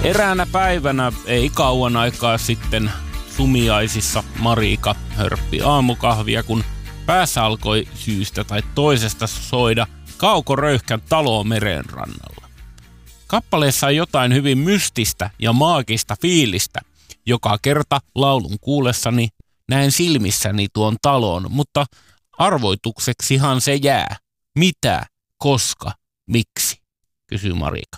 Eräänä päivänä ei kauan aikaa sitten sumiaisissa Marika hörppi aamukahvia, kun päässä alkoi syystä tai toisesta soida kaukoröyhkän talo meren rannalla. Kappaleessa on jotain hyvin mystistä ja maagista fiilistä. Joka kerta laulun kuullessani näen silmissäni tuon talon, mutta arvoitukseksihan se jää. Mitä, koska, miksi, kysyy Marika.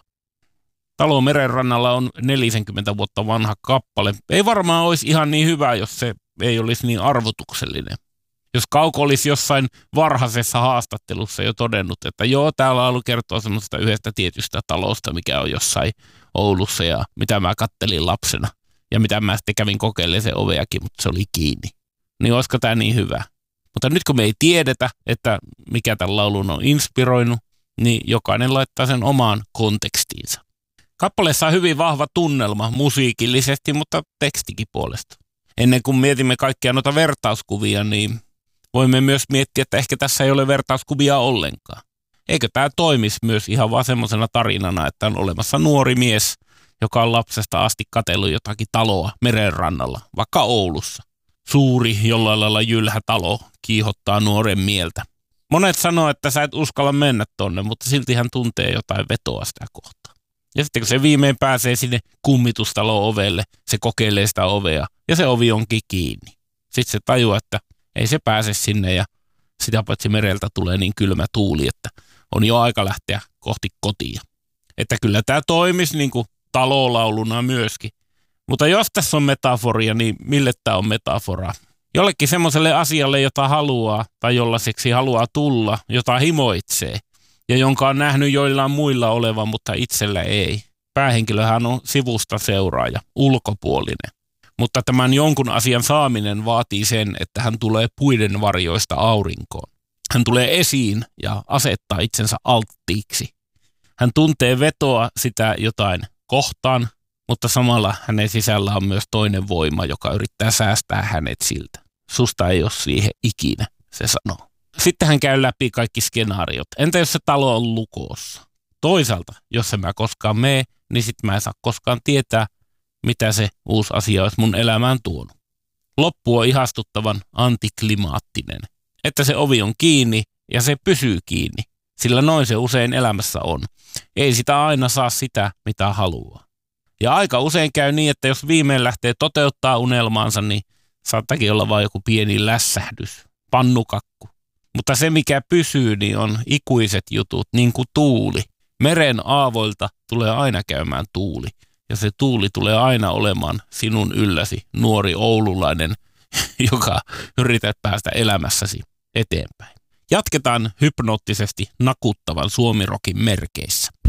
Talo merenrannalla on 40 vuotta vanha kappale. Ei varmaan olisi ihan niin hyvä, jos se ei olisi niin arvotuksellinen. Jos Kauko olisi jossain varhaisessa haastattelussa jo todennut, että joo, täällä laulu kertoo semmoista yhdestä tietystä talosta, mikä on jossain Oulussa ja mitä mä kattelin lapsena. Ja mitä mä sitten kävin kokeilemaan sen oveakin, mutta se oli kiinni. Niin olisiko tää niin hyvä? Mutta nyt kun me ei tiedetä, että mikä tämän laulun on inspiroinut, niin jokainen laittaa sen omaan kontekstiinsa. Kappaleessa on hyvin vahva tunnelma musiikillisesti, mutta tekstikin puolesta. Ennen kuin mietimme kaikkia noita vertauskuvia, niin voimme myös miettiä, että ehkä tässä ei ole vertauskuvia ollenkaan. Eikö tämä toimisi myös ihan vaan semmoisena tarinana, että on olemassa nuori mies, joka on lapsesta asti katsellut jotakin taloa merenrannalla, vaikka Oulussa. Suuri, jollain lailla jylhä talo kiihottaa nuoren mieltä. Monet sanoo, että sä et uskalla mennä tonne, mutta silti hän tuntee jotain vetoa sitä kohtaa. Ja sitten kun se viimein pääsee sinne kummitustalon ovelle, se kokeilee sitä ovea ja se ovi onkin kiinni. Sitten se tajuaa, että ei se pääse sinne ja sitä paitsi mereltä tulee niin kylmä tuuli, että on jo aika lähteä kohti kotia. Että kyllä tämä toimisi niin kuin talolauluna myöskin. Mutta jos tässä on metaforia, niin mille tämä on metafora? Jollekin semmoiselle asialle, jota haluaa tai jollaiseksi haluaa tulla, jota himoitsee ja jonka on nähnyt joillain muilla olevan, mutta itsellä ei. Päähenkilöhän on sivusta seuraaja, ulkopuolinen. Mutta tämän jonkun asian saaminen vaatii sen, että hän tulee puiden varjoista aurinkoon. Hän tulee esiin ja asettaa itsensä alttiiksi. Hän tuntee vetoa sitä jotain kohtaan, mutta samalla hänen sisällä on myös toinen voima, joka yrittää säästää hänet siltä. Susta ei ole siihen ikinä, se sanoo. Sitten hän käy läpi kaikki skenaariot. Entä jos se talo on lukossa? Toisaalta, jos en mä koskaan mene, niin sit mä en saa koskaan tietää, mitä se uusi asia olisi mun elämään tuonut. Loppu on ihastuttavan antiklimaattinen. Että se ovi on kiinni ja se pysyy kiinni, sillä noin se usein elämässä on. Ei sitä aina saa sitä, mitä haluaa. Ja aika usein käy niin, että jos viimein lähtee toteuttaa unelmaansa, niin saattakin olla vain joku pieni lässähdys, pannukakku. Mutta se, mikä pysyy, niin on ikuiset jutut, niin kuin tuuli. Meren aavoilta tulee aina käymään tuuli. Ja se tuuli tulee aina olemaan sinun ylläsi, nuori oululainen, joka yrität päästä elämässäsi eteenpäin. Jatketaan hypnoottisesti nakuttavan suomirokin merkeissä.